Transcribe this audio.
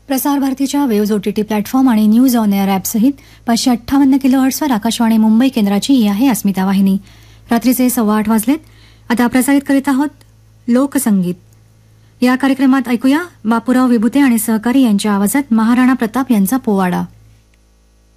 प्रसार भारतीच्या waves OTT platform आणि news on air ॲपसहित 558 किलोहर्ट्झवर Akashvani Mumbai केंद्राची ही आहे अस्मिता वाहिनी. रात्रीचे 8:15 वाजलेत. आता प्रसारित करीत आहोत लोकसंगीत. या कार्यक्रमात ऐकूया बापूराव विभुते आणि सहकारी यांच्या आवाजात महाराणा प्रताप यांचा पोवाडा.